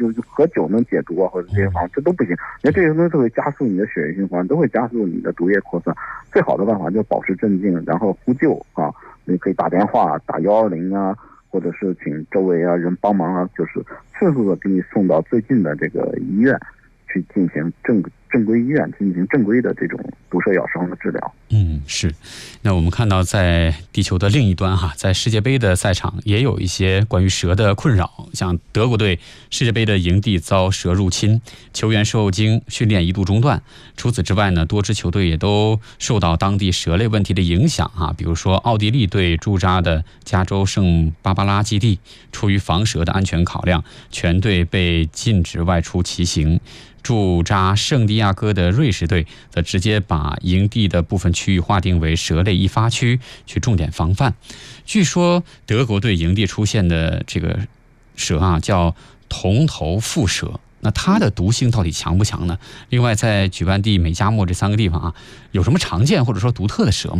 就是喝酒能解毒啊，或者这些方法，这都不行。因为这些东西都会加速你的血液循环，都会加速你的毒液扩散。最好的办法就是保持镇静，然后呼救啊，你可以打电话打120啊，或者是请周围啊人帮忙啊，就是迅速的给你送到最近的这个医院去进行正规医院进行正规的这种毒蛇咬伤的治疗。 是。那我们看到在地球的另一端在世界杯的赛场也有一些关于蛇的困扰，像德国队世界杯的营地遭蛇入侵，球员受惊，训练一度中断。除此之外呢，多支球队也都受到当地蛇类问题的影响比如说奥地利队驻扎的加州圣巴巴拉基地，出于防蛇的安全考量，全队被禁止外出骑行。驻扎圣地亚哥的瑞士队则直接把营地的部分区域划定为蛇类易发区，去重点防范。据说德国队营地出现的这个蛇叫铜头腹蛇，那它的毒性到底强不强呢？另外，在举办地美加墨这3个地方有什么常见或者说独特的蛇吗？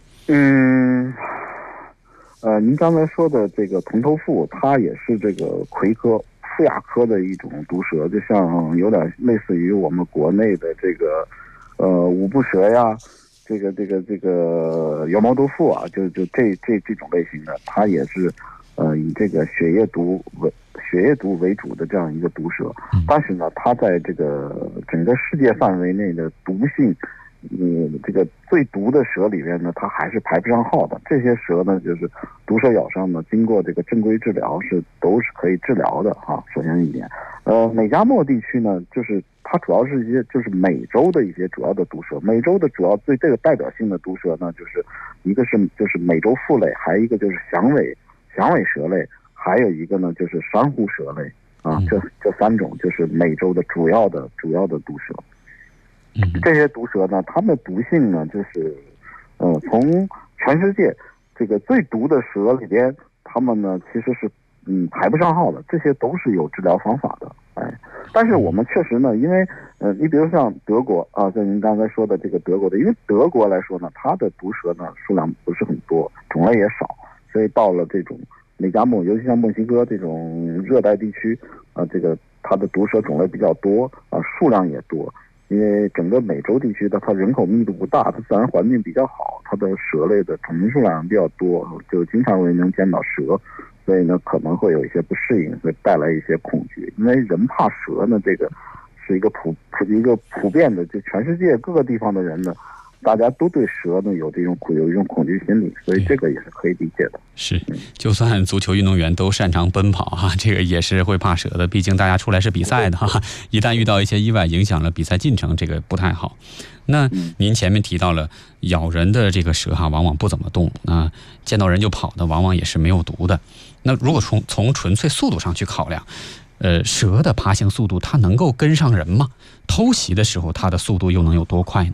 您刚才说的这个铜头腹，它也是这个葵科腹亚科的一种毒蛇，就像有点类似于我们国内的这个五步蛇呀，这个摇毛豆腐就这种类型的，它也是以这个血液毒为主的这样一个毒蛇。但是呢，它在这个整个世界范围内的毒性，这个最毒的蛇里面呢，它还是排不上号的。这些蛇呢，就是毒蛇咬伤呢，经过这个正规治疗都是可以治疗的首先一点，美加墨地区呢，就是它主要是一些就是美洲的一些主要的毒蛇。美洲的主要最这个代表性的毒蛇呢，就是一个是就是美洲腹类，还有一个就是响尾蛇类，还有一个呢就是珊瑚蛇类这3种就是美洲的主要的毒蛇。这些毒蛇呢，它们的毒性呢，就是从全世界这个最毒的蛇里边，它们呢其实是排不上号的，这些都是有治疗方法的。但是我们确实呢，因为你比如像德国像您刚才说的这个德国的，因为德国来说呢，它的毒蛇呢数量不是很多，种类也少，所以到了这种美加墨，尤其像墨西哥这种热带地区这个它的毒蛇种类比较多数量也多。因为整个美洲地区的它人口密度不大，它自然环境比较好，它的蛇类的种数量比较多，就经常会能见到蛇，所以呢可能会有一些不适应，会带来一些恐惧。因为人怕蛇呢，这个是一个普遍的，就全世界各个地方的人呢，大家都对蛇呢有一种恐惧心理，所以这个也是可以理解的。 是，就算足球运动员都擅长奔跑这个也是会怕蛇的，毕竟大家出来是比赛的一旦遇到一些意外影响了比赛进程，这个不太好。那您前面提到了咬人的这个蛇往往不怎么动，那见到人就跑的往往也是没有毒的。那如果从纯粹速度上去考量，蛇的爬行速度它能够跟上人吗？偷袭的时候它的速度又能有多快呢？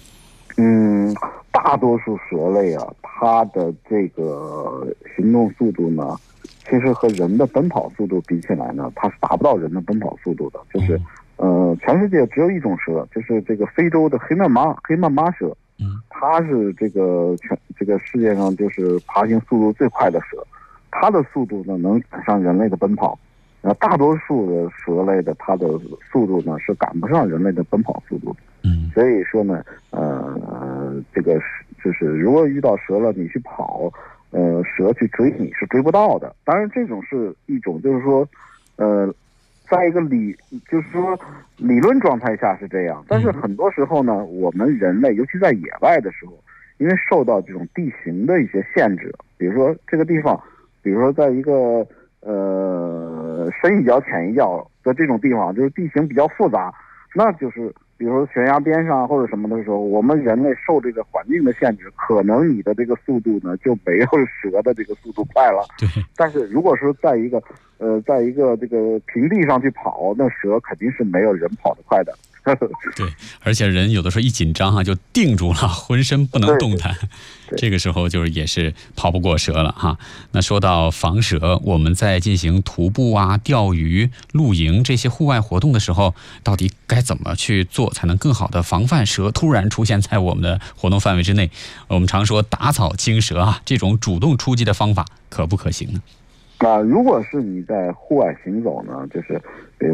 大多数蛇类它的这个行动速度呢，其实和人的奔跑速度比起来呢，它是达不到人的奔跑速度的。就是全世界只有一种蛇，就是这个非洲的黑曼巴蛇，它是这个世界上就是爬行速度最快的蛇，它的速度呢能赶上人类的奔跑。大多数的蛇类的它的速度呢是赶不上人类的奔跑速度的。所以说呢，这个就是如果遇到蛇了，你去跑，蛇去追你是追不到的。当然，这种是一种就是说，在一个就是说理论状态下是这样，但是很多时候呢，我们人类尤其在野外的时候，因为受到这种地形的一些限制，比如说这个地方，比如说在一个深一脚浅一脚的这种地方，就是地形比较复杂，那就是比如说悬崖边上或者什么的时候，我们人类受这个环境的限制，可能你的这个速度呢就没有蛇的这个速度快了。 对。 但是如果说在一个这个平地上去跑，那蛇肯定是没有人跑得快的。 对，而且人有的时候一紧张就定住了，浑身不能动弹，这个时候就是也是跑不过蛇了那说到防蛇，我们在进行徒步钓鱼、露营这些户外活动的时候，到底该怎么去做才能更好的防范蛇突然出现在我们的活动范围之内？我们常说打草惊蛇这种主动出击的方法可不可行呢？ 如果是你在户外行走呢，就是